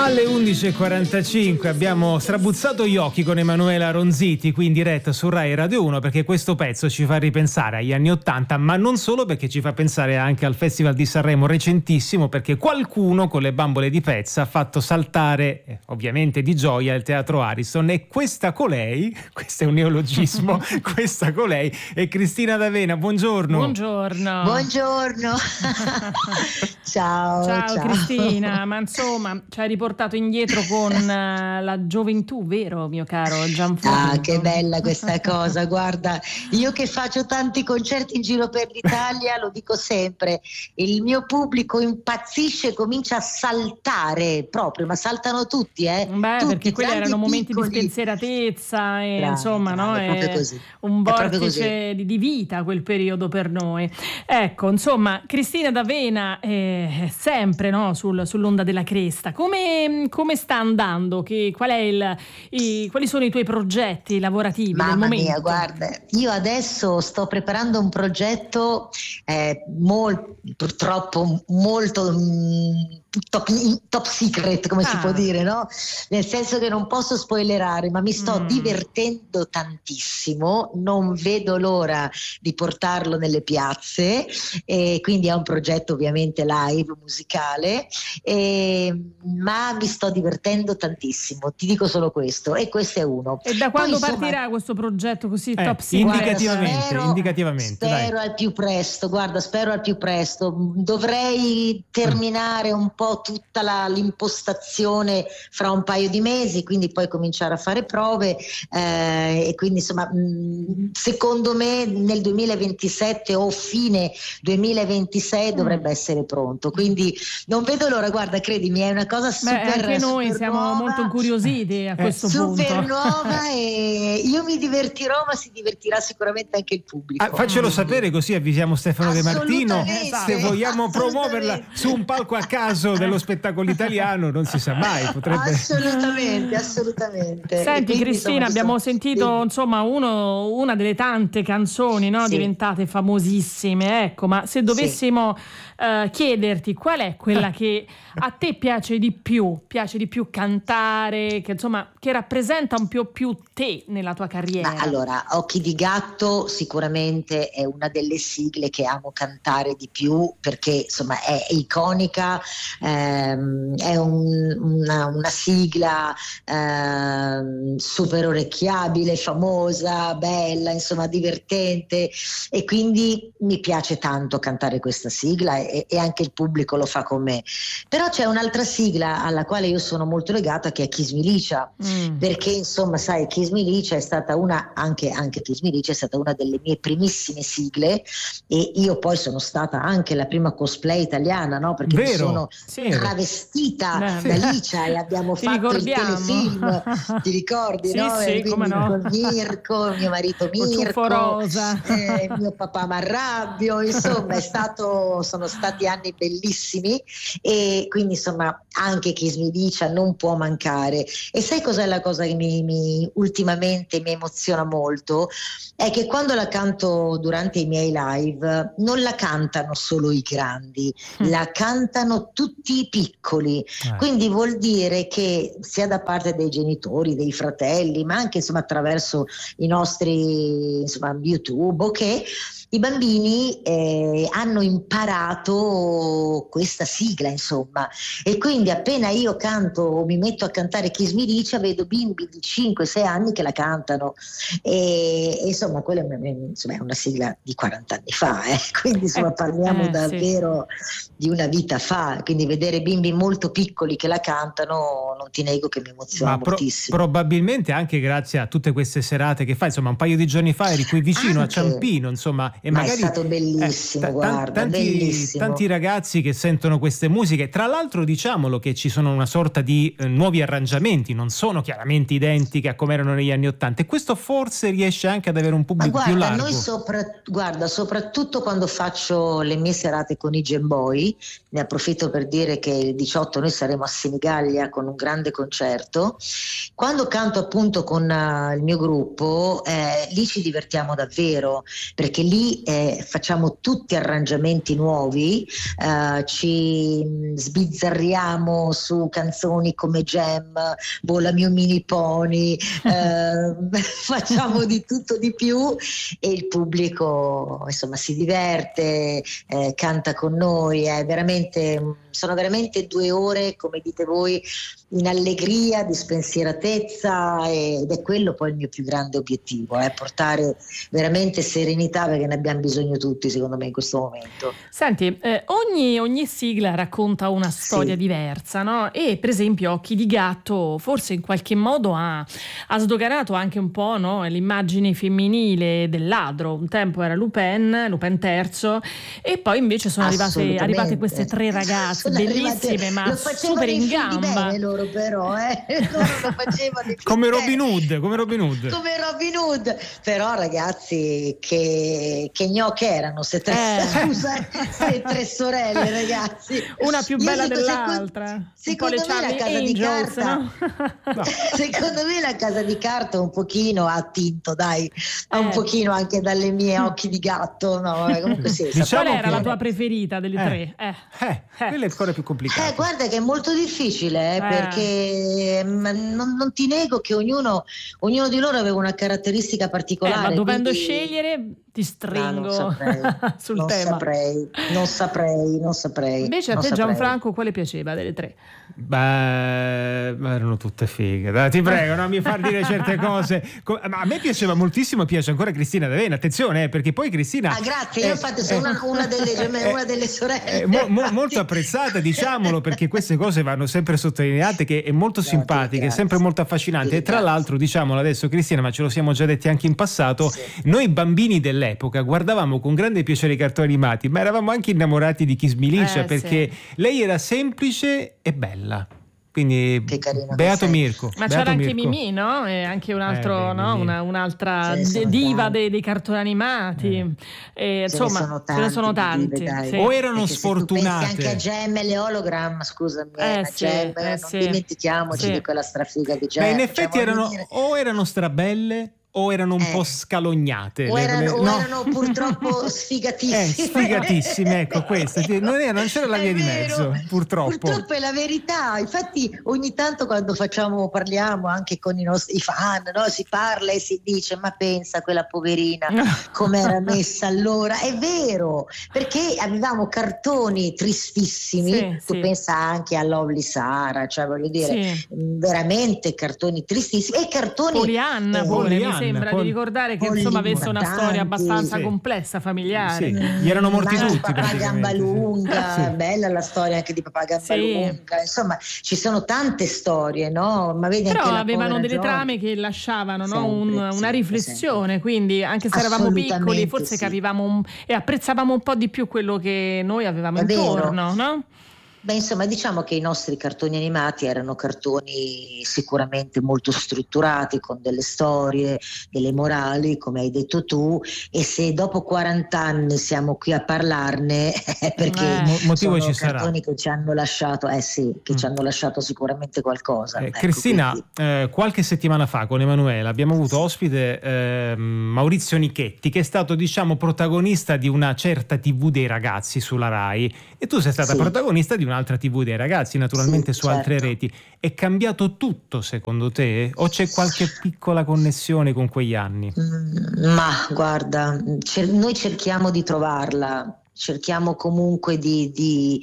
Alle 11.45 abbiamo strabuzzato gli occhi con Emanuela Ronziti qui in diretta su Rai Radio 1, perché questo pezzo ci fa ripensare agli anni '80, ma non solo, perché ci fa pensare anche al Festival di Sanremo recentissimo, perché qualcuno con le bambole di pezza ha fatto saltare, ovviamente di gioia, il Teatro Ariston, e questa colei, questo è un neologismo, questa colei è Cristina D'Avena. Buongiorno. Buongiorno. Buongiorno. Ciao Cristina, ma insomma ci hai riportato indietro con la gioventù, vero mio caro Gianfranco? Ah, che bella questa cosa, guarda, io che faccio tanti concerti in giro per l'Italia, lo dico sempre, il mio pubblico impazzisce, comincia a saltare proprio, ma saltano tutti, Beh, tutti, perché quelli erano momenti piccoli. di spensieratezza e Brava, insomma, no? è proprio così. Un È proprio vortice di vita quel periodo per noi. Ecco, insomma, Cristina D'Avena è sempre, no, sull'onda della cresta. Come sta andando? Quali sono i tuoi progetti lavorativi del Mamma momento? mia, guarda, io adesso sto preparando un progetto purtroppo molto top secret, come si può dire, no? Nel senso che non posso spoilerare, ma mi sto divertendo tantissimo, non vedo l'ora di portarlo nelle piazze, e quindi è un progetto ovviamente live, musicale, ma mi sto divertendo tantissimo, ti dico solo questo, e questo è uno. E da quando partirà questo progetto così top secret? Indicativamente. Spero al più presto, guarda, spero al più presto. Dovrei terminare un po' tutta l'impostazione fra un paio di mesi, quindi poi cominciare a fare prove, e quindi insomma secondo me nel 2027 o fine 2026 dovrebbe essere pronto, quindi non vedo l'ora, guarda, credimi, è una cosa super, anche noi siamo nuova, molto incuriositi a questo punto, super nuova, e io mi divertirò, ma si divertirà sicuramente anche il pubblico. Faccelo sapere, così avvisiamo Stefano De Martino, se vogliamo promuoverla su un palco a caso dello spettacolo italiano, non si sa mai, potrebbe... Assolutamente. Senti quindi, Cristina, abbiamo sentito insomma una delle tante canzoni, no, diventate famosissime, ecco, ma se dovessimo chiederti qual è quella che a te piace di più cantare, che insomma che rappresenta un po' più te nella tua carriera? Ma allora, Occhi di gatto sicuramente è una delle sigle che amo cantare di più, perché insomma è iconica, è una sigla super orecchiabile, famosa, bella, insomma divertente, e quindi mi piace tanto cantare questa sigla, e anche il pubblico lo fa con me. Però c'è un'altra sigla alla quale io sono molto legata, che è Kiss Me Licia, perché insomma sai, Kiss Me Licia è stata anche Kiss Me Licia è stata una delle mie primissime sigle, e io poi sono stata anche la prima cosplay italiana, no? Perché mi sono travestita da Licia e abbiamo fatto il telefilm, ti ricordi, no? Sì, come no? Con Mirko, mio marito Mirko, Rosa. Mio papà Marrabbio, insomma sono stati anni bellissimi, e quindi insomma anche Kiss Me Licia non può mancare. E sai cos'è la cosa che ultimamente mi emoziona molto? È che quando la canto durante i miei live non la cantano solo i grandi, la cantano tutti i piccoli, quindi vuol dire che sia da parte dei genitori, dei fratelli, ma anche insomma attraverso i nostri YouTube, ok, i bambini hanno imparato questa sigla, insomma, e quindi appena io canto o mi metto a cantare Kiss Me Licia vedo bimbi di 5-6 anni che la cantano, e insomma quella è una sigla di 40 anni fa, quindi insomma parliamo davvero di una vita fa, quindi vedere bimbi molto piccoli che la cantano, non ti nego che mi emoziona moltissimo. Probabilmente anche grazie a tutte queste serate che fai, insomma un paio di giorni fa eri qui vicino a Ciampino, insomma, e ma magari è stato bellissimo, guarda, bellissimo. Tanti ragazzi che sentono queste musiche, tra l'altro diciamolo che ci sono una sorta di nuovi arrangiamenti, non sono chiaramente identiche a come erano negli anni '80, e questo forse riesce anche ad avere un pubblico più largo. Noi soprattutto quando faccio le mie serate con i Gemboy, ne approfitto per dire che il 18 noi saremo a Senigallia con un grande concerto, quando canto appunto con il mio gruppo, lì ci divertiamo davvero, perché lì poi facciamo tutti arrangiamenti nuovi, ci sbizzarriamo su canzoni come Jam, Vola mio mini pony, facciamo di tutto di più e il pubblico insomma si diverte, canta con noi, sono veramente 2 ore, come dite voi, in allegria, di spensieratezza, ed è quello poi il mio più grande obiettivo, portare veramente serenità, perché ne abbiamo bisogno tutti secondo me in questo momento. Senti, ogni sigla racconta una storia diversa, no? E per esempio Occhi di gatto forse in qualche modo ha sdoganato anche un po', no, l'immagine femminile del ladro. Un tempo era Lupin III e poi invece sono arrivate queste 3 ragazze bellissime ma super in gamba. Loro però loro lo facevano come Robin Hood però ragazzi che gnocche erano se 3 sorelle, ragazzi, una più bella dell'altra, secondo me la casa di carta, no? Secondo me la casa di carta un pochino ha attinto, dai, un pochino anche dalle mie Occhi di gatto, no? Comunque sì, diciamo qual era la tua preferita delle 3? Quella è ancora più complicata. Guarda che è molto difficile, perché non ti nego che ognuno di loro aveva una caratteristica particolare. Ma dovendo scegliere ti stringo sul tema. Non saprei. Invece a te Gianfranco quale piaceva delle 3? Beh, erano tutte fighe. Dai, ti prego, non mi far dire certe cose. Ma a me piaceva moltissimo, piace ancora Cristina D'Avena, attenzione, perché poi Cristina grazie, io infatti sono una delle sorelle molto apprezzata, diciamolo, perché queste cose vanno sempre sottolineate, che è molto simpatica, è sempre molto affascinante. E tra l'altro, diciamolo adesso Cristina, ma ce lo siamo già detti anche in passato, noi bambini dell'epoca guardavamo con grande piacere i cartoni animati, ma eravamo anche innamorati di Kiss Me Licia, perché lei era semplice e bella. Quindi beato Mirko. Ma c'era anche Mimì, no? E anche un altro, un'altra diva dei cartoni animati. Insomma, ce ne sono tanti. O erano sfortunate. Anche a Gem e le Hologram, scusami, non dimentichiamoci di quella strafiga di Gem. Ma in effetti erano strabelle o erano un po' scalognate, o erano purtroppo sfigatissime, ecco, questo non c'era la via di mezzo, purtroppo è la verità. Infatti ogni tanto quando parliamo anche con i nostri fan, no? Si parla e si dice ma pensa quella poverina come era messa allora. È vero, perché avevamo cartoni tristissimi, tu pensa anche a Lovely Sara, cioè voglio dire veramente cartoni tristissimi, e cartoni Polianna mi sembra di ricordare che insomma avesse una storia abbastanza complessa, familiare. Gli erano morti tutti. Papà Gambalunga, bella la storia anche di Papà Gambalunga. Insomma, ci sono tante storie, no? Ma vedi, però anche avevano delle trame che lasciavano una riflessione, quindi anche se eravamo piccoli forse capivamo e apprezzavamo un po' di più quello che noi avevamo intorno, no? Beh, insomma, diciamo che i nostri cartoni animati erano cartoni sicuramente molto strutturati, con delle storie, delle morali, come hai detto tu, e se dopo 40 anni siamo qui a parlarne è perché motivo sono ci cartoni sarà. che ci hanno lasciato, ci hanno lasciato sicuramente qualcosa. Cristina, qualche settimana fa con Emanuela abbiamo avuto ospite Maurizio Nichetti, che è stato, diciamo, protagonista di una certa TV dei ragazzi sulla Rai, e tu sei stata protagonista di un'altra TV dei ragazzi, naturalmente su altre reti. È cambiato tutto secondo te? O c'è qualche piccola connessione con quegli anni? Ma guarda, noi cerchiamo di trovarla, cerchiamo comunque di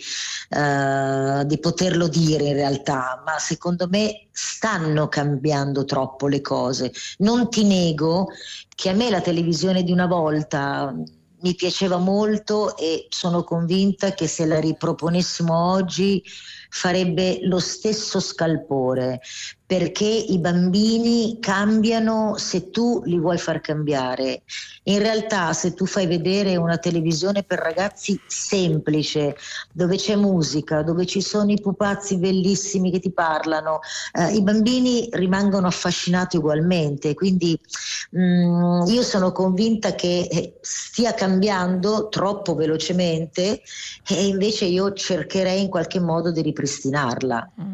poterlo dire in realtà, ma secondo me stanno cambiando troppo le cose. Non ti nego che a me la televisione di una volta mi piaceva molto, e sono convinta che se la riproponessimo oggi farebbe lo stesso scalpore, perché i bambini cambiano se tu li vuoi far cambiare. In realtà, se tu fai vedere una televisione per ragazzi semplice, dove c'è musica, dove ci sono i pupazzi bellissimi che ti parlano, i bambini rimangono affascinati ugualmente. Quindi io sono convinta che stia cambiando troppo velocemente, e invece io cercherei in qualche modo di ripristinarla.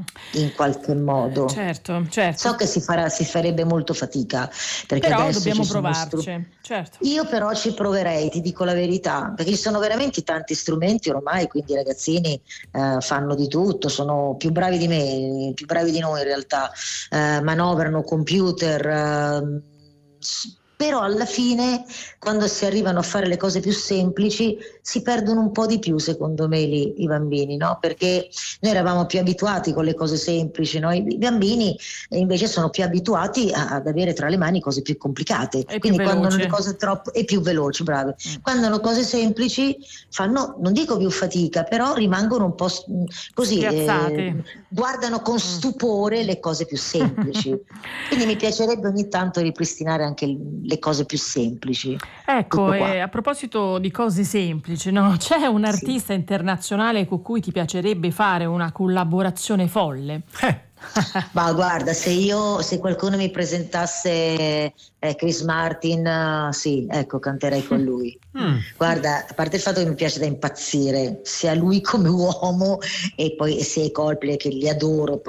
in qualche modo. Certo. So che si farebbe molto fatica, perché però adesso dobbiamo provarci. Certo. Io però ci proverei, ti dico la verità, perché ci sono veramente tanti strumenti ormai, quindi i ragazzini fanno di tutto, sono più bravi di me, più bravi di noi in realtà, manovrano computer, però alla fine, quando si arrivano a fare le cose più semplici, si perdono un po' di più, secondo me, lì i bambini, no? Perché noi eravamo più abituati con le cose semplici, no? I bambini invece sono più abituati ad avere tra le mani cose più complicate. E quindi più quando hanno veloci. le cose troppo e più veloci, brave. Quando hanno cose semplici fanno, non dico più fatica, però rimangono un po' così, spiazzati. guardano con stupore le cose più semplici. Quindi mi piacerebbe ogni tanto ripristinare anche le cose più semplici. Ecco, a proposito di cose semplici, no? C'è un artista internazionale con cui ti piacerebbe fare una collaborazione folle? Ma guarda, se qualcuno mi presentasse Chris Martin, sì, ecco, canterei con lui. Guarda, a parte il fatto che mi piace da impazzire, sia lui come uomo e poi sia i Coldplay, che li adoro,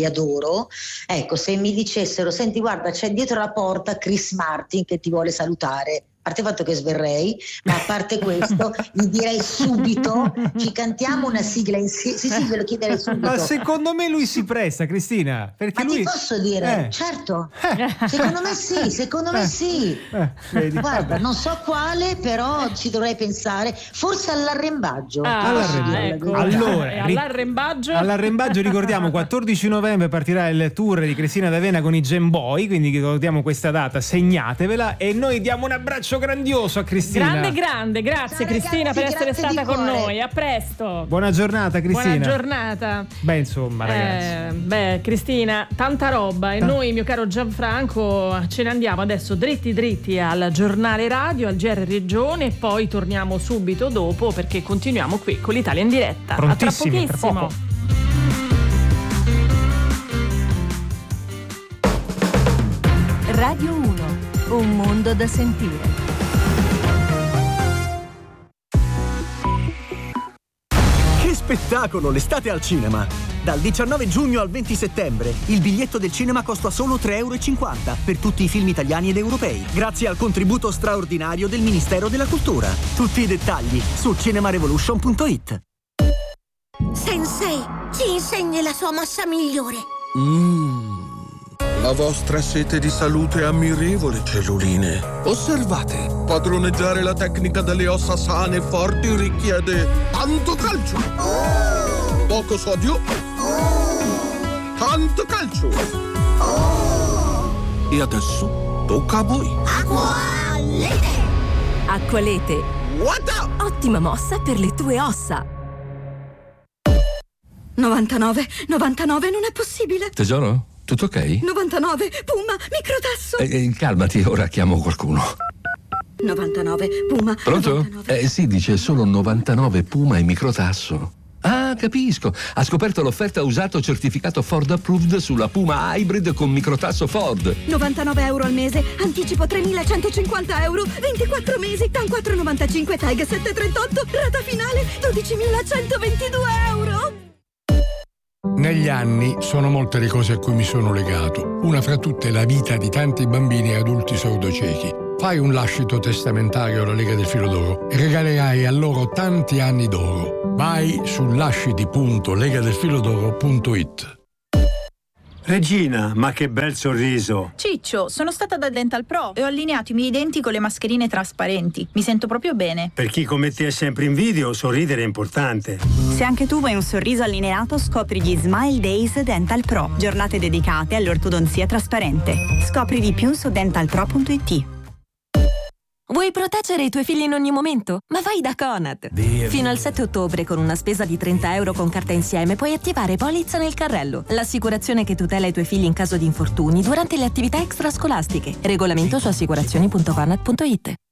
ecco, se mi dicessero: senti, guarda, c'è dietro la porta Chris Martin che ti vuole salutare, a parte il fatto che sverrei, ma a parte questo gli direi subito: ci cantiamo una sigla insieme. Sì, ve lo chiederei subito. Ma secondo me lui si presta, Cristina, perché ma lui... ti posso dire? Certo, secondo me sì. Vedi, guarda, vabbè. non so quale, però ci dovrei pensare, forse all'arrembaggio. Ecco. Allora, all'arrembaggio ricordiamo 14 novembre partirà il tour di Cristina D'Avena con i Gem Boy, quindi ricordiamo questa data, segnatevela, e noi diamo un abbraccio grandioso a Cristina. Grande, grazie. Ciao, Cristina, ragazzi, per essere stata con cuore. noi. A presto. Buona giornata, Cristina. Buona giornata. Beh, insomma, ragazzi. Cristina, tanta roba. E noi, mio caro Gianfranco, ce ne andiamo adesso dritti al giornale radio, al GR Regione, e poi torniamo subito dopo, perché continuiamo qui con l'Italia in diretta. Prontissimi, a tra pochissimo. Radio 1, un mondo da sentire. Che spettacolo l'estate al cinema! Dal 19 giugno al 20 settembre il biglietto del cinema costa solo €3,50 per tutti i film italiani ed europei, grazie al contributo straordinario del Ministero della Cultura. Tutti i dettagli su cinemarevolution.it. Sensei, ci insegni la sua mossa migliore. La vostra sete di salute è ammirevole, celluline. Osservate, padroneggiare la tecnica delle ossa sane e forti richiede tanto calcio, poco sodio, tanto calcio. E adesso tocca a voi. Acqualete. What? Ottima mossa per le tue ossa. 99 non è possibile. Tesoro? Tutto ok? 99, Puma, microtasso. Calmati, ora chiamo qualcuno. 99, Puma. Pronto? 99. Sì, dice solo 99 Puma e microtasso. Ah, capisco. Ha scoperto l'offerta usato certificato Ford Approved sulla Puma Hybrid con microtasso Ford. €99 al mese, anticipo €3.150, 24 mesi, TAN 4,95, TAG 738, rata finale €12.122. Negli anni sono molte le cose a cui mi sono legato. Una fra tutte è la vita di tanti bambini e adulti sordociechi. Fai un lascito testamentario alla Lega del Filo d'Oro e regalerai a loro tanti anni d'oro. Vai su lasciti.legadelfilodoro.it. Regina, ma che bel sorriso! Ciccio, sono stata da Dental Pro e ho allineato i miei denti con le mascherine trasparenti. Mi sento proprio bene. Per chi come te è sempre in video, sorridere è importante. Se anche tu vuoi un sorriso allineato, scopri gli Smile Days Dental Pro. Giornate dedicate all'ortodonzia trasparente. Scopri di più su dentalpro.it. Vuoi proteggere i tuoi figli in ogni momento? Ma vai da Conad! Fino al 7 ottobre, con una spesa di €30 con carta insieme, puoi attivare Polizza nel carrello, l'assicurazione che tutela i tuoi figli in caso di infortuni durante le attività extrascolastiche. Regolamento su assicurazioni.conad.it.